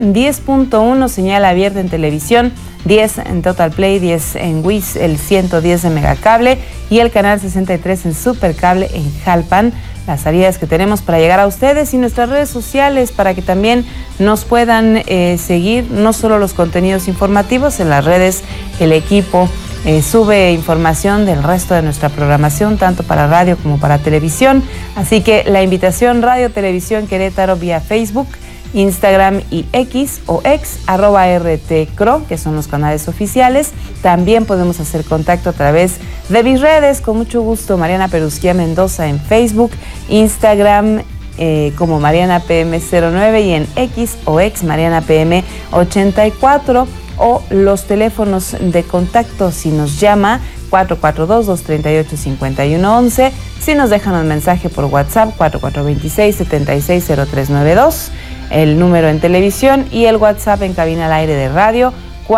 10.1 señal abierta en televisión, 10 en Total Play, 10 en WIS, el 110 en Megacable y el canal 63 en Supercable en Jalpan. Las salidas que tenemos para llegar a ustedes y nuestras redes sociales para que también nos puedan seguir, no solo los contenidos informativos, en las redes el equipo sube información del resto de nuestra programación, tanto para radio como para televisión. Así que la invitación, Radio Televisión Querétaro vía Facebook, Instagram y X o X, @RTCRO, que son los canales oficiales. También podemos hacer contacto a través de mis redes, con mucho gusto. Mariana Perusquía Mendoza en Facebook, Instagram como Mariana PM09 y en X o X Mariana PM84, o los teléfonos de contacto si nos llama 442-238-5111, si nos dejan un mensaje por WhatsApp 4426-760392, el número en televisión, y el WhatsApp en cabina al aire de radio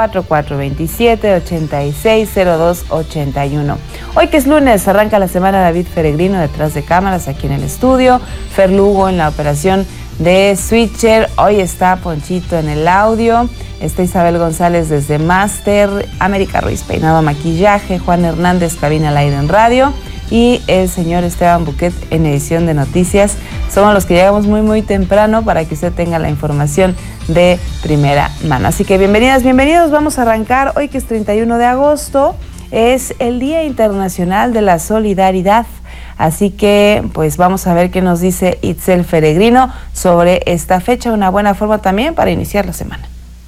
4427-860281. Hoy que es lunes, arranca la semana David Peregrino detrás de cámaras aquí en el estudio, Fer Lugo en la operación de Switcher, hoy está Ponchito en el audio, está Isabel González desde Máster, América Ruiz peinado maquillaje, Juan Hernández cabina al aire en radio y el señor Esteban Buquet en edición de noticias. Somos los que llegamos muy temprano para que usted tenga la información de primera mano. Así que bienvenidas, bienvenidos. Vamos a arrancar hoy que es 31 de agosto, es el Día Internacional de la Solidaridad. Así que pues vamos a ver qué nos dice Itzel Peregrino sobre esta fecha, una buena forma también para iniciar la semana.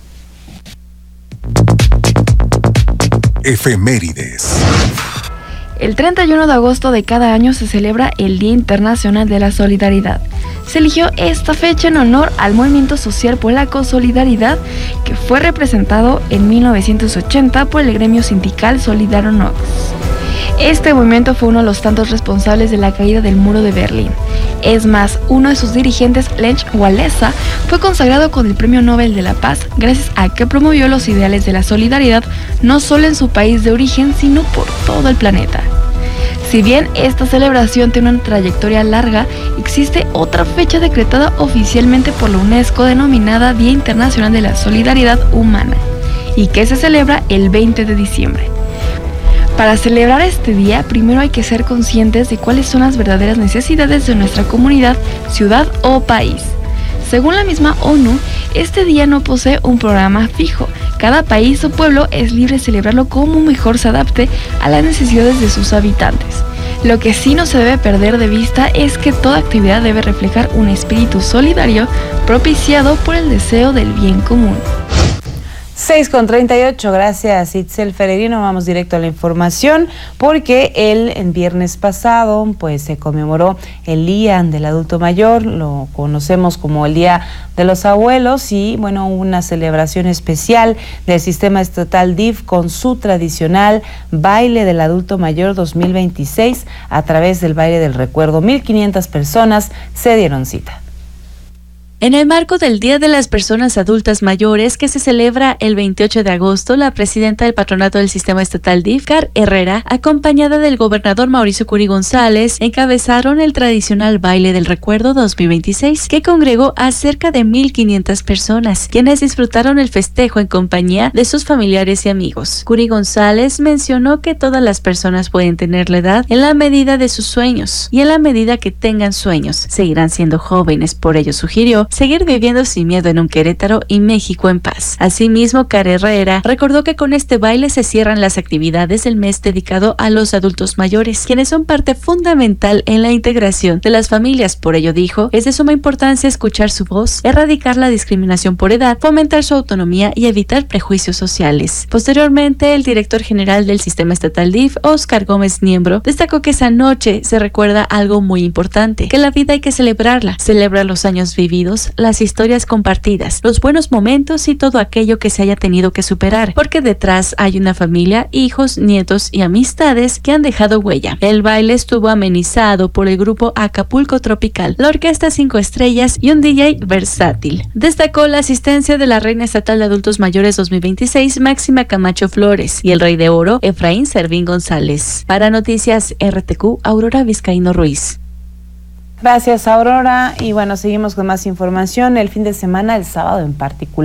Efemérides. El 31 de agosto de cada año se celebra el Día Internacional de la Solidaridad. Se eligió esta fecha en honor al movimiento social polaco Solidaridad, que fue representado en 1980 por el gremio sindical Solidarność. Este movimiento fue uno de los tantos responsables de la caída del muro de Berlín. Es más, uno de sus dirigentes, Lech Walesa, fue consagrado con el Premio Nobel de la Paz gracias a que promovió los ideales de la solidaridad no solo en su país de origen, sino por todo el planeta. Si bien esta celebración tiene una trayectoria larga, existe otra fecha decretada oficialmente por la UNESCO denominada Día Internacional de la Solidaridad Humana, y que se celebra el 20 de diciembre. Para celebrar este día, primero hay que ser conscientes de cuáles son las verdaderas necesidades de nuestra comunidad, ciudad o país. Según la misma ONU, este día no posee un programa fijo. Cada país o pueblo es libre de celebrarlo como mejor se adapte a las necesidades de sus habitantes. Lo que sí no se debe perder de vista es que toda actividad debe reflejar un espíritu solidario propiciado por el deseo del bien común. 6:38, gracias Itzel Peregrino. Vamos directo a la información porque el viernes pasado pues se conmemoró el Día del Adulto Mayor, lo conocemos como el Día de los Abuelos, y bueno, hubo una celebración especial del Sistema Estatal DIF con su tradicional Baile del Adulto Mayor 2026 a través del Baile del Recuerdo. 1,500 personas se dieron cita. En el marco del Día de las Personas Adultas Mayores, que se celebra el 28 de agosto, la presidenta del Patronato del Sistema Estatal DIF, Car Herrera, acompañada del gobernador Mauricio Curi González, encabezaron el tradicional Baile del Recuerdo 2026, que congregó a cerca de 1,500 personas, quienes disfrutaron el festejo en compañía de sus familiares y amigos. Curi González mencionó que todas las personas pueden tener la edad en la medida de sus sueños, y en la medida que tengan sueños, seguirán siendo jóvenes. Por ello sugirió seguir viviendo sin miedo en un Querétaro y México en paz. Asimismo, Car Herrera recordó que con este baile se cierran las actividades del mes dedicado a los adultos mayores, quienes son parte fundamental en la integración de las familias. Por ello dijo, es de suma importancia escuchar su voz, erradicar la discriminación por edad, fomentar su autonomía y evitar prejuicios sociales. Posteriormente, el director general del Sistema Estatal DIF, Óscar Gómez Niembro, destacó que esa noche se recuerda algo muy importante, que la vida hay que celebrarla, celebrar los años vividos, las historias compartidas, los buenos momentos y todo aquello que se haya tenido que superar, porque detrás hay una familia, hijos, nietos y amistades que han dejado huella. El baile estuvo amenizado por el grupo Acapulco Tropical, la Orquesta 5 Estrellas y un DJ versátil. Destacó la asistencia de la Reina Estatal de Adultos Mayores 2026, Máxima Camacho Flores, y el Rey de Oro, Efraín Servín González. Para Noticias RTQ, Aurora Vizcaíno Ruiz. Gracias, Aurora. Y bueno, seguimos con más información. El fin de semana, el sábado en particular,